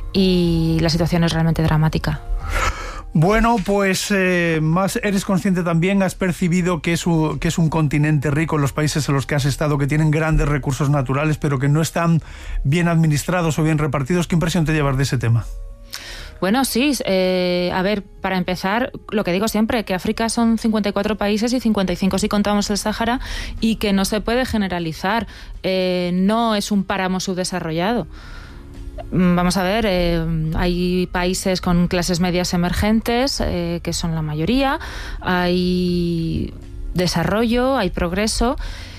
y la situación es realmente dramática. Bueno, pues más eres consciente también, has percibido que es un continente rico en los países en los que has estado, que tienen grandes recursos naturales, pero que no están bien administrados o bien repartidos. ¿Qué impresión te llevas de ese tema? Bueno, sí. A ver, para empezar, lo que digo siempre, que África son 54 países y 55 si contamos el Sáhara, y que no se puede generalizar. No es un páramo subdesarrollado. Vamos a ver, hay países con clases medias emergentes, que son la mayoría, hay desarrollo, hay progreso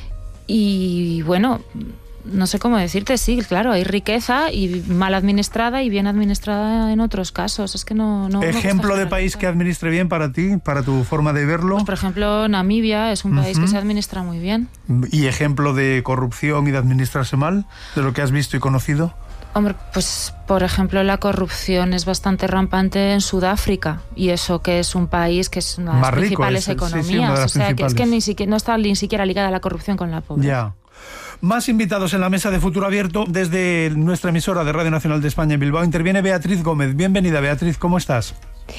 y bueno, no sé cómo decirte, sí, claro, hay riqueza y mal administrada y bien administrada en otros casos. Es que no ¿Ejemplo de país que administre bien para ti, para tu forma de verlo? Pues por ejemplo, Namibia es un país que se administra muy bien. ¿Y ejemplo de corrupción y de administrarse mal, de lo que has visto y conocido? Hombre, pues por ejemplo la corrupción es bastante rampante en Sudáfrica, y eso que es un país que es una de las principales economías, o sea, que es que no está ni siquiera ligada la corrupción con la pobreza. Ya. Más invitados en la mesa de Futuro Abierto. Desde nuestra emisora de Radio Nacional de España en Bilbao interviene Beatriz Gómez. Bienvenida, Beatriz, ¿cómo estás?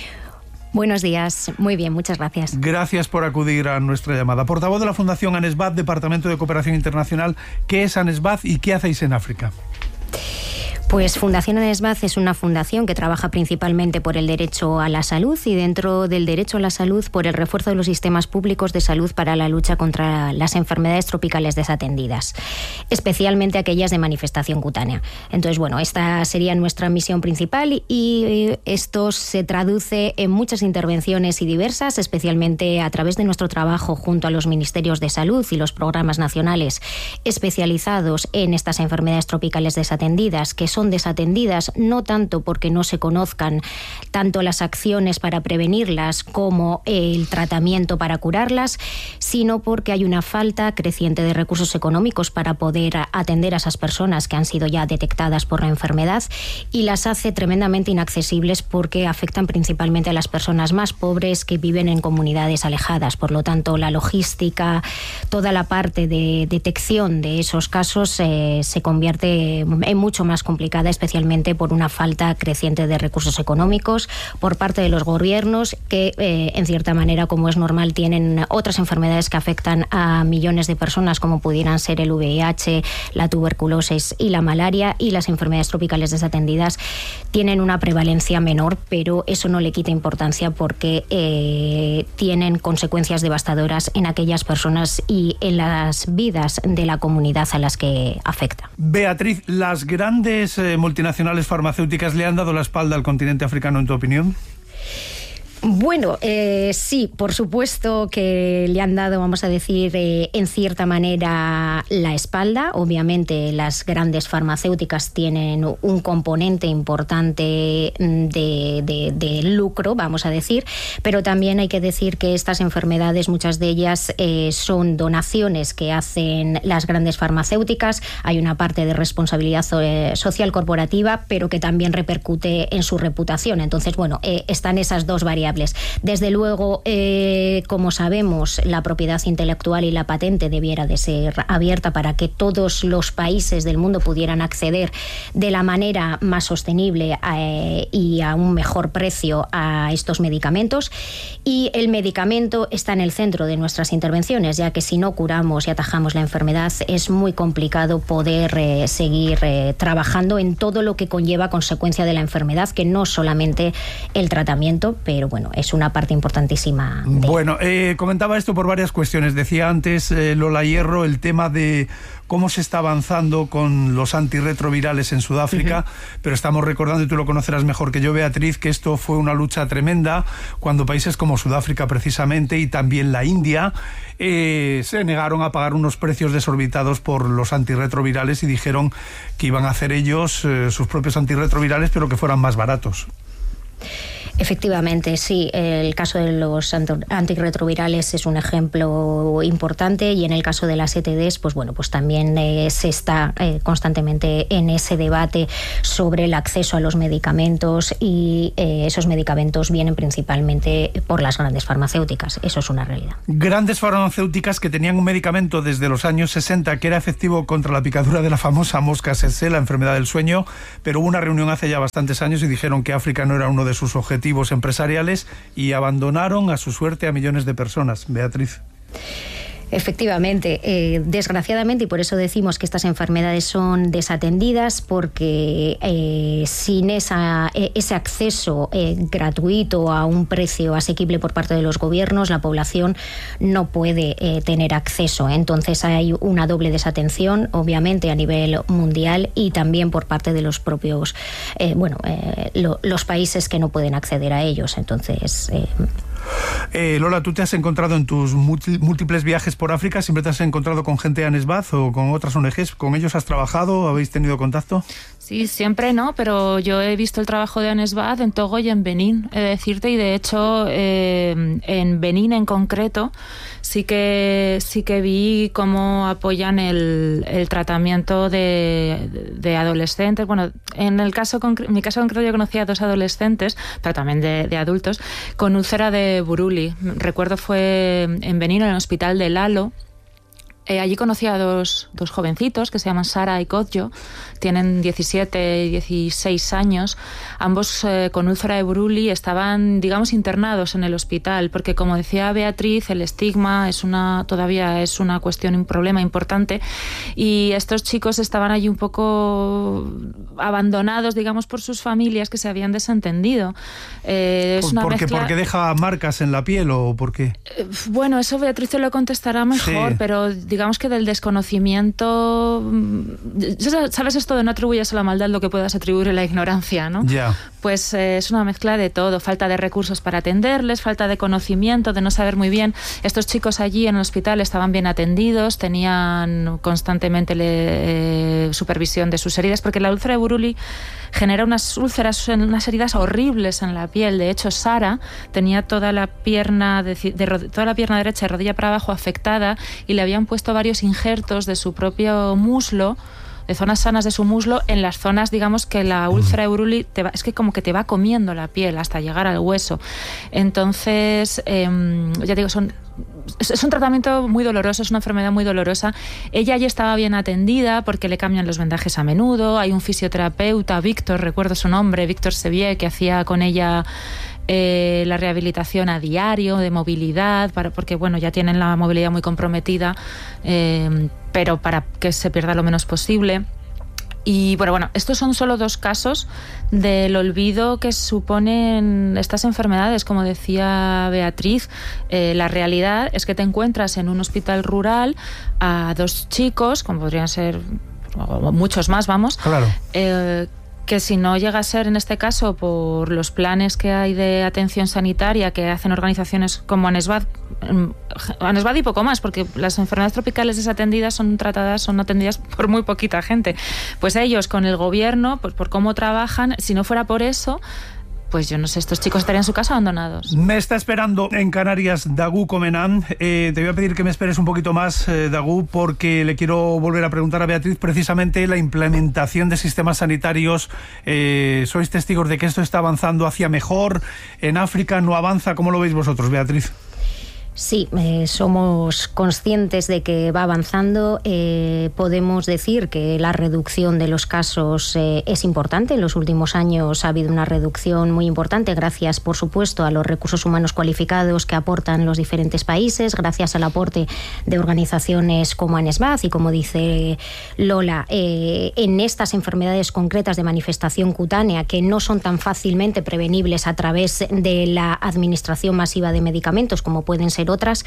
Buenos días, muy bien, muchas gracias. Gracias por acudir a nuestra llamada. Portavoz de la Fundación ANESBAT, Departamento de Cooperación Internacional. ¿Qué es ANESBAT y qué hacéis en África? Pues Fundación ANESBAT es una fundación que trabaja principalmente por el derecho a la salud, y dentro del derecho a la salud por el refuerzo de los sistemas públicos de salud para la lucha contra las enfermedades tropicales desatendidas, especialmente aquellas de manifestación cutánea. Entonces, bueno, esta sería nuestra misión principal, y esto se traduce en muchas intervenciones y diversas, especialmente a través de nuestro trabajo junto a los ministerios de salud y los programas nacionales especializados en estas enfermedades tropicales desatendidas, que son desatendidas no tanto porque no se conozcan tanto las acciones para prevenirlas como el tratamiento para curarlas, sino porque hay una falta creciente de recursos económicos para poder atender a esas personas que han sido ya detectadas por la enfermedad, y las hace tremendamente inaccesibles porque afectan principalmente a las personas más pobres que viven en comunidades alejadas. Por lo tanto, la logística, toda la parte de detección de esos casos se convierte en mucho más complicada, especialmente por una falta creciente de recursos económicos por parte de los gobiernos que, en cierta manera, como es normal, tienen otras enfermedades que afectan a millones de personas, como pudieran ser el VIH, la tuberculosis y la malaria, y las enfermedades tropicales desatendidas tienen una prevalencia menor, pero eso no le quita importancia porque tienen consecuencias devastadoras en aquellas personas y en las vidas de la comunidad a las que afecta. Beatriz, ¿las grandes multinacionales farmacéuticas le han dado la espalda al continente africano, en tu opinión? Bueno, sí, por supuesto que le han dado, vamos a decir, en cierta manera la espalda. Obviamente las grandes farmacéuticas tienen un componente importante de lucro, vamos a decir, pero también hay que decir que estas enfermedades, muchas de ellas son donaciones que hacen las grandes farmacéuticas. Hay una parte de responsabilidad social corporativa, pero que también repercute en su reputación. Entonces, bueno, están esas dos variables. Desde luego, como sabemos, la propiedad intelectual y la patente debiera de ser abierta para que todos los países del mundo pudieran acceder de la manera más sostenible y a un mejor precio a estos medicamentos. Y el medicamento está en el centro de nuestras intervenciones, ya que si no curamos y atajamos la enfermedad, es muy complicado poder seguir trabajando en todo lo que conlleva consecuencia de la enfermedad, que no solamente el tratamiento, pero bueno, es una parte importantísima. Bueno, comentaba esto por varias cuestiones. Decía antes Lola Hierro el tema de cómo se está avanzando con los antirretrovirales en Sudáfrica, pero estamos recordando, y tú lo conocerás mejor que yo, Beatriz, que esto fue una lucha tremenda cuando países como Sudáfrica precisamente y también la India se negaron a pagar unos precios desorbitados por los antirretrovirales y dijeron que iban a hacer ellos sus propios antirretrovirales, pero que fueran más baratos. Efectivamente, sí. El caso de los antirretrovirales es un ejemplo importante, y en el caso de las ETDs, pues bueno, pues también se está constantemente en ese debate sobre el acceso a los medicamentos, y esos medicamentos vienen principalmente por las grandes farmacéuticas. Eso es una realidad. Grandes farmacéuticas que tenían un medicamento desde los años 60 que era efectivo contra la picadura de la famosa mosca tsetse, la enfermedad del sueño, pero hubo una reunión hace ya bastantes años y dijeron que África no era uno de sus objetivos empresariales y abandonaron a su suerte a millones de personas. Beatriz. Efectivamente, desgraciadamente, y por eso decimos que estas enfermedades son desatendidas, porque sin ese acceso gratuito a un precio asequible por parte de los gobiernos, la población no puede tener acceso. Entonces hay una doble desatención, obviamente, a nivel mundial, y también por parte de los propios, los países que no pueden acceder a ellos. Entonces... Lola, ¿tú te has encontrado en tus múltiples viajes por África, siempre te has encontrado con gente de ANESBAD o con otras ONGs? ¿Con ellos has trabajado? ¿Habéis tenido contacto? Sí, siempre no, pero yo he visto el trabajo de ANESBAD en Togo y en Benín, he de decirte, y de hecho en Benín en concreto sí que vi cómo apoyan el tratamiento de adolescentes. Bueno, en mi caso concreto yo conocí a 2 adolescentes, pero también de adultos, con úlcera de Buruli. Recuerdo fue en Benín, en el hospital de Lalo. Allí conocí a dos jovencitos que se llaman Sara y Kodjo, tienen 17 y 16 años, ambos con úlcera de Buruli, estaban, digamos, internados en el hospital, porque como decía Beatriz, el estigma todavía es una cuestión, un problema importante, y estos chicos estaban allí un poco abandonados, digamos, por sus familias que se habían desentendido. ¿Porque deja marcas en la piel o por qué? Bueno, eso Beatriz te lo contestará mejor, sí. Pero digamos que del desconocimiento, ¿sabes esto de no atribuyas a la maldad lo que puedas atribuir a la ignorancia, ¿no? Yeah. Pues es una mezcla de todo, falta de recursos para atenderles, falta de conocimiento, de no saber muy bien. Estos chicos allí en el hospital estaban bien atendidos, tenían constantemente supervisión de sus heridas, porque la úlcera de Buruli genera unas úlceras, unas heridas horribles en la piel. De hecho, Sara tenía toda la pierna toda la pierna derecha de rodilla para abajo afectada, y le habían puesto varios injertos de su propio muslo, de zonas sanas de su muslo, en las zonas, digamos, que la úlcera de Buruli es que como que te va comiendo la piel hasta llegar al hueso. Entonces, ya digo, es un tratamiento muy doloroso, es una enfermedad muy dolorosa. Ella ya estaba bien atendida porque le cambian los vendajes a menudo. Hay un fisioterapeuta, Víctor, recuerdo su nombre, Víctor Sevier, que hacía con ella la rehabilitación a diario de movilidad, porque bueno, ya tienen la movilidad muy comprometida, pero para que se pierda lo menos posible. Y bueno, estos son solo 2 casos del olvido que suponen estas enfermedades. Como decía Beatriz, la realidad es que te encuentras en un hospital rural a 2 chicos, como podrían ser muchos más, vamos, claro, que si no llega a ser, en este caso, por los planes que hay de atención sanitaria que hacen organizaciones como ANESBAD y poco más, porque las enfermedades tropicales desatendidas son atendidas por muy poquita gente, pues ellos con el gobierno, pues por cómo trabajan, si no fuera por eso, pues yo no sé, estos chicos estarían en su casa abandonados. Me está esperando en Canarias Dagu Comenán. Te voy a pedir que me esperes un poquito más, Dagu, porque le quiero volver a preguntar a Beatriz precisamente la implementación de sistemas sanitarios. ¿Sois testigos de que esto está avanzando hacia mejor? ¿En África no avanza? ¿Cómo lo veis vosotros, Beatriz? Sí, somos conscientes de que va avanzando. Podemos decir que la reducción de los casos es importante. En los últimos años ha habido una reducción muy importante, gracias, por supuesto, a los recursos humanos cualificados que aportan los diferentes países, gracias al aporte de organizaciones como ANESBAD y, como dice Lola, en estas enfermedades concretas de manifestación cutánea que no son tan fácilmente prevenibles a través de la administración masiva de medicamentos como pueden ser ser otras,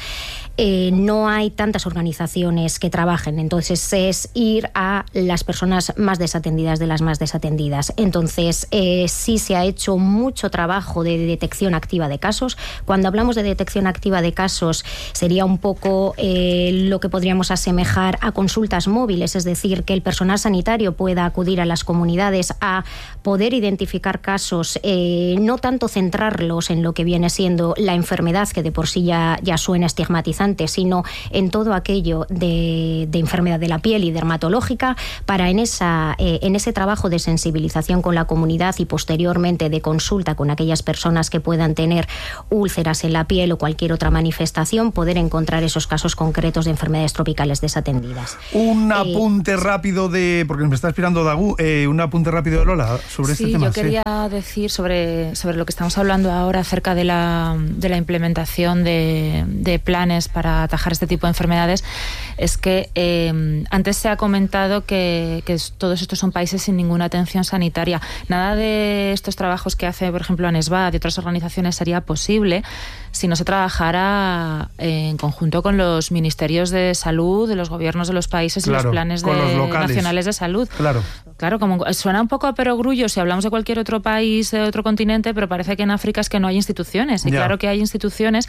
no hay tantas organizaciones que trabajen. Entonces es ir a las personas más desatendidas de las más desatendidas. Entonces sí se ha hecho mucho trabajo de detección activa de casos. Cuando hablamos de detección activa de casos sería un poco lo que podríamos asemejar a consultas móviles, es decir, que el personal sanitario pueda acudir a las comunidades a poder identificar casos, no tanto centrarlos en lo que viene siendo la enfermedad, que de por sí ya suena estigmatizante, sino en todo aquello de enfermedad de la piel y dermatológica, para en ese trabajo de sensibilización con la comunidad y posteriormente de consulta con aquellas personas que puedan tener úlceras en la piel o cualquier otra manifestación, poder encontrar esos casos concretos de enfermedades tropicales desatendidas. Un apunte rápido porque me está inspirando Dagu, un apunte rápido de Lola sobre este tema. Yo quería decir sobre lo que estamos hablando ahora acerca de la implementación de planes para atajar este tipo de enfermedades. Es que antes se ha comentado que todos estos son países sin ninguna atención sanitaria. Nada de estos trabajos que hace, por ejemplo, ANESBAD y otras organizaciones sería posible si no se trabajara en conjunto con los ministerios de salud, de los gobiernos de los países, claro, y los planes nacionales de salud. Claro, como suena un poco a perogrullo si hablamos de cualquier otro país, de otro continente, pero parece que en África es que no hay instituciones. Y claro que hay instituciones,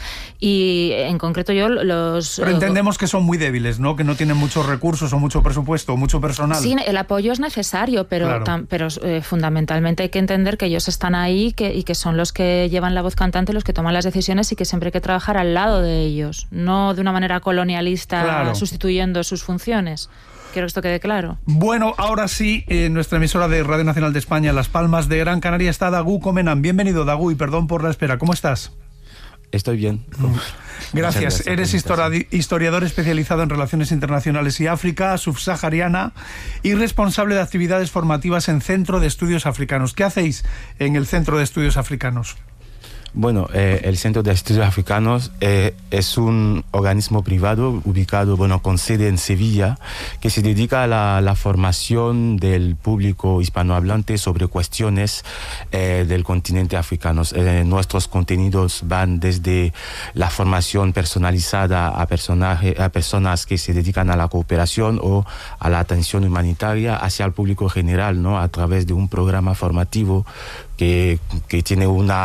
y en concreto Pero entendemos que son muy débiles, ¿no? Que no tienen muchos recursos o mucho presupuesto o mucho personal. Sí, el apoyo es necesario, pero fundamentalmente hay que entender que ellos están ahí y que son los que llevan la voz cantante, los que toman las decisiones, y que siempre hay que trabajar al lado de ellos, no de una manera colonialista, sustituyendo sus funciones. Quiero que esto quede claro. Bueno, ahora sí, en nuestra emisora de Radio Nacional de España, Las Palmas de Gran Canaria, está Dagu Comenan. Bienvenido, Dagu, y perdón por la espera. ¿Cómo estás? Estoy bien. Gracias. Eres historiador especializado en relaciones internacionales y África subsahariana y responsable de actividades formativas en Centro de Estudios Africanos. ¿Qué hacéis en el Centro de Estudios Africanos? Bueno, el Centro de Estudios Africanos es un organismo privado ubicado, con sede en Sevilla, que se dedica a la formación del público hispanohablante sobre cuestiones del continente africano. Nuestros contenidos van desde la formación personalizada a personas que se dedican a la cooperación o a la atención humanitaria hacia el público general, ¿no? A través de un programa formativo que tiene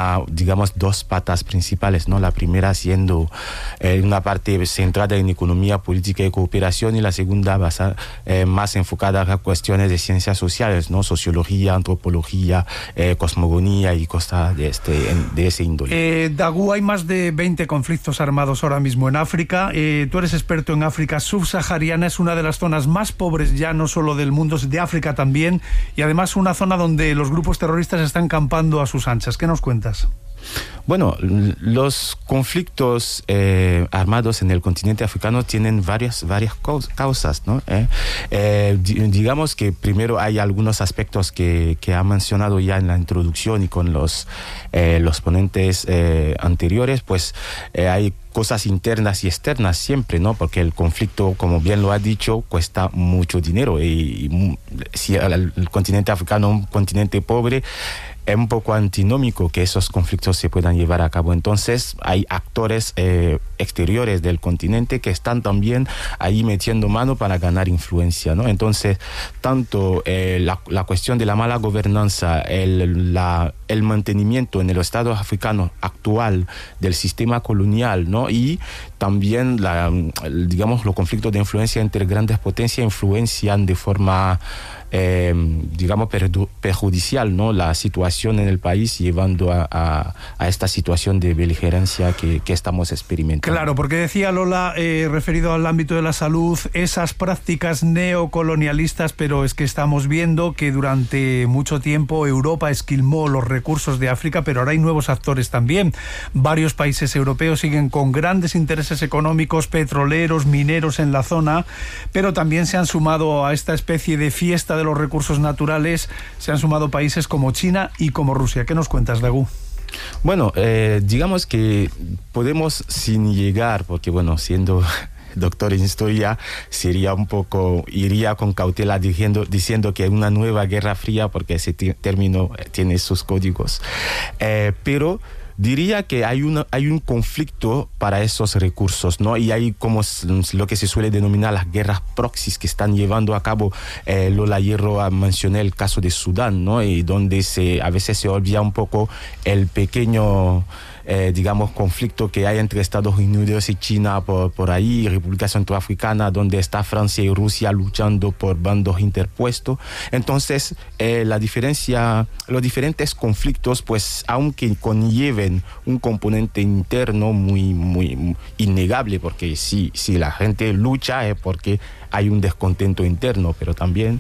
dos patas principales, ¿no? La primera siendo una parte centrada en economía, política y cooperación, y la segunda más enfocada a cuestiones de ciencias sociales, ¿no? Sociología, antropología, cosmogonía y cosas de ese índole. Dagu, hay más de 20 conflictos armados ahora mismo en África. Tú eres experto en África subsahariana, es una de las zonas más pobres ya no solo del mundo, de África también, y además una zona donde los grupos terroristas están campando a sus anchas. ¿Qué nos cuentas? Bueno, los conflictos armados en el continente africano tienen varias causas, ¿no? Digamos que primero hay algunos aspectos que ha mencionado ya en la introducción y con los ponentes anteriores, pues hay cosas internas y externas siempre, ¿no? Porque el conflicto, como bien lo ha dicho, cuesta mucho dinero, y si el continente africano es un continente pobre, es un poco antinómico que esos conflictos se puedan llevar a cabo. Entonces hay actores exteriores del continente que están también ahí metiendo mano para ganar influencia, ¿no? Entonces, tanto la cuestión de la mala gobernanza, el mantenimiento en el Estado africano actual del sistema colonial, ¿no? Y también los conflictos de influencia entre grandes potencias influencian de forma perjudicial, ¿no? La situación en el país, llevando a esta situación de beligerancia que estamos experimentando. Claro, porque decía Lola, referido al ámbito de la salud, esas prácticas neocolonialistas, pero es que estamos viendo que durante mucho tiempo Europa esquilmó los recursos de África, pero ahora hay nuevos actores también. Varios países europeos siguen con grandes intereses económicos, petroleros, mineros en la zona, pero también se han sumado a esta especie de fiesta de los recursos naturales, se han sumado países como China y como Rusia. ¿Qué nos cuentas, Dagu? Bueno, digamos que podemos, sin llegar, porque siendo doctor en historia, iría con cautela diciendo que una nueva guerra fría, porque ese término tiene sus códigos. Pero Diría que hay un conflicto para esos recursos, ¿no? Y hay como lo que se suele denominar las guerras proxies que están llevando a cabo. Lola Hierro mencioné el caso de Sudán, ¿no? Y donde a veces se olvida un poco el pequeño digamos, conflicto que hay entre Estados Unidos y China por ahí, República Centroafricana, donde está Francia y Rusia luchando por bandos interpuestos. Entonces, los diferentes conflictos, pues, aunque conlleven un componente interno muy innegable, porque si la gente lucha es porque hay un descontento interno, pero también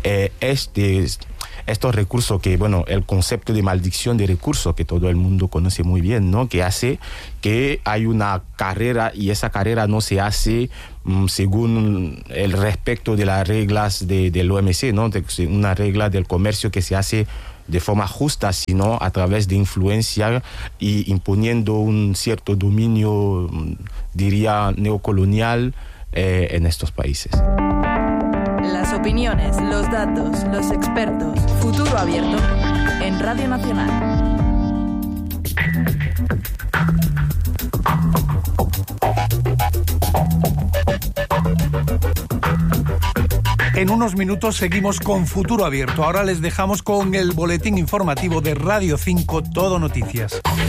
estos recursos que, bueno, el concepto de maldición de recursos que todo el mundo conoce muy bien, ¿no? Que hace que hay una carrera y esa carrera no se hace según el respecto de las reglas del OMC, ¿no? Una regla del comercio que se hace de forma justa, sino a través de influencia y imponiendo un cierto dominio, diría, neocolonial en estos países. Las opiniones, los datos, los expertos. Futuro Abierto en Radio Nacional. En unos minutos seguimos con Futuro Abierto. Ahora les dejamos con el boletín informativo de Radio 5 Todo Noticias.